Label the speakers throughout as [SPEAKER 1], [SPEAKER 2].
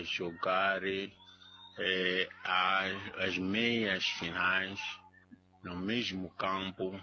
[SPEAKER 1] jogar as meias finais no mesmo campo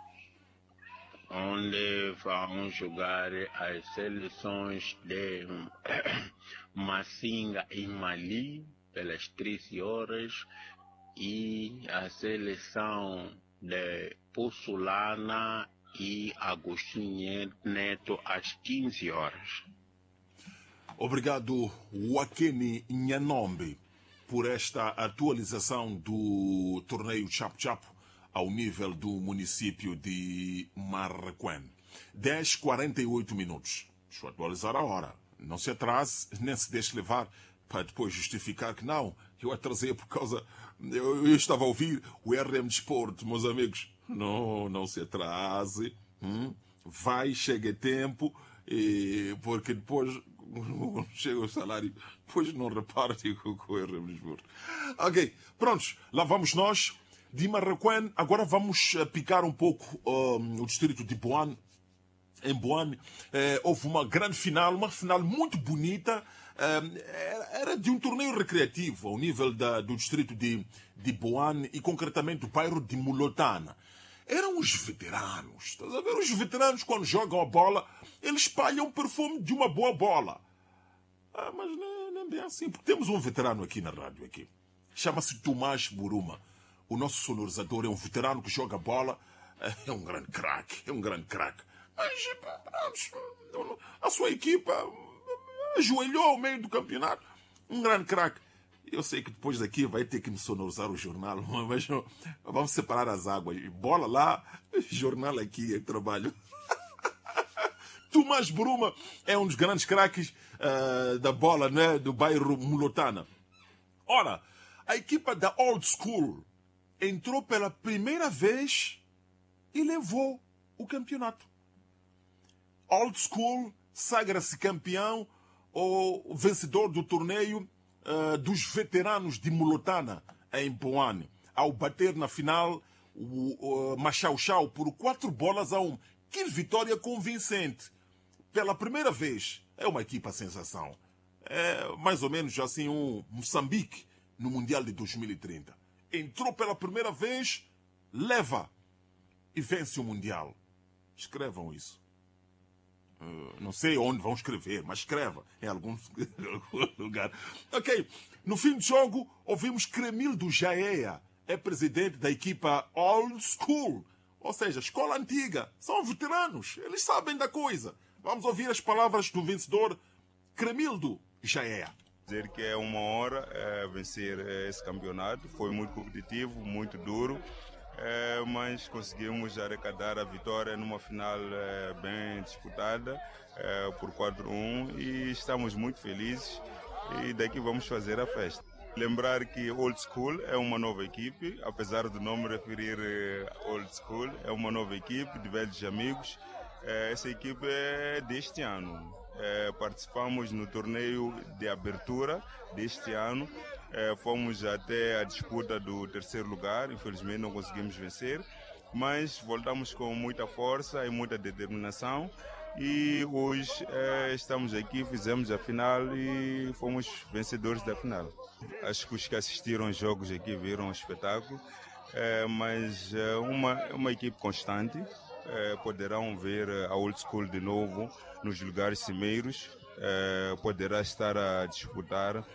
[SPEAKER 1] onde vão jogar as seleções de Massinga e Mali pelas 13 horas e a seleção de Pussulana e Agostinho Neto às 15 horas.
[SPEAKER 2] Obrigado, Wakeni Nhanombe, por esta atualização do torneio Chap-Chap ao nível do município de Marraquém. 10h48. Deixa eu atualizar a hora. Não se atrase, nem se deixe levar para depois justificar que não. Eu atrasei por causa... Eu estava a ouvir o RM Desporto, meus amigos. Não se atrase. Vai, chega a tempo, porque depois... chega o salário, depois não repara com o RM Desporto. Ok, prontos, lá vamos nós. De Marraquém, agora vamos picar um pouco o distrito de Boane. Em Boane houve uma grande final, uma final muito bonita. Era de um torneio recreativo ao nível do distrito de Boane e concretamente do bairro de Mulotana. Eram os veteranos. Estás a ver? Os veteranos, quando jogam a bola, eles espalham o perfume de uma boa bola. Mas nem bem assim, porque temos um veterano aqui na rádio. Aqui. Chama-se Tomás Buruma. O nosso sonorizador é um veterano que joga bola. É um grande craque. Mas a sua equipa ajoelhou ao meio do campeonato. Um grande craque. Eu sei que depois daqui vai ter que me sonorizar o jornal, mas vamos separar as águas. Bola lá, jornal aqui, trabalho. Tomás Buruma é um dos grandes craques da bola, né, do bairro Mulotana. Ora, a equipa da Old School entrou pela primeira vez e levou o campeonato. Old School sagra-se campeão ou vencedor do torneio dos veteranos de Mulotana, em Boane, ao bater na final o Machau-Chau por 4-1. Que vitória convincente! Pela primeira vez, é uma equipa sensação. É mais ou menos assim um Moçambique no Mundial de 2030. Entrou pela primeira vez, leva e vence o Mundial. Escrevam isso. Não sei onde vão escrever, mas escreva em algum lugar. Ok. No fim do jogo, ouvimos Cremildo Jaeia, é presidente da equipa Old School, ou seja, escola antiga. São veteranos, eles sabem da coisa. Vamos ouvir as palavras do vencedor, Cremildo Jaeia.
[SPEAKER 3] Dizer que é uma honra vencer esse campeonato. Foi muito competitivo, muito duro. Mas conseguimos arrecadar a vitória numa final bem disputada por 4-1 e estamos muito felizes e daqui vamos fazer a festa. Lembrar que Old School é uma nova equipe, apesar do nome referir Old School, é uma nova equipe de velhos amigos. Essa equipe é deste ano. Participamos no torneio de abertura deste ano. Fomos até a disputa do terceiro lugar, infelizmente não conseguimos vencer, mas voltamos com muita força e muita determinação e hoje estamos aqui, fizemos a final e fomos vencedores da final. Acho que os que assistiram aos jogos aqui viram o espetáculo, mas uma equipe constante. Poderão ver a Old School de novo nos lugares cimeiros, poderá estar a disputar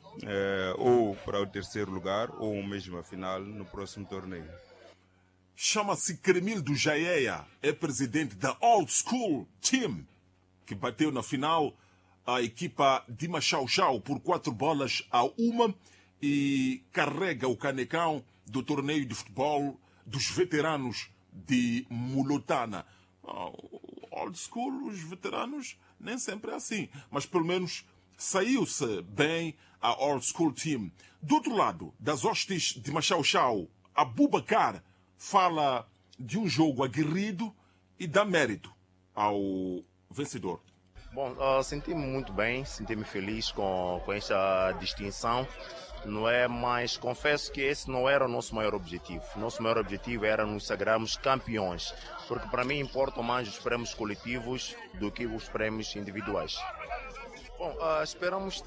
[SPEAKER 3] ou para o terceiro lugar ou mesmo a final no próximo torneio.
[SPEAKER 2] Chama-se Cremildo Jaeia, é presidente da Old School Team, que bateu na final a equipa de Machau-Chau por 4-1 e carrega o canecão do torneio de futebol dos veteranos de Mulotana. Old School, os veteranos, nem sempre é assim, mas pelo menos saiu-se bem a Old School Team. Do outro lado, das hostes de Machau-Chau, Abubakar fala de um jogo aguerrido e dá mérito ao vencedor.
[SPEAKER 4] Bom, senti-me muito bem, senti-me feliz com esta distinção. Não é, mas confesso que esse não era o nosso maior objetivo. Nosso maior objetivo era nos sagrarmos campeões, porque para mim importam mais os prémios coletivos do que os prémios individuais. Bom, esperamos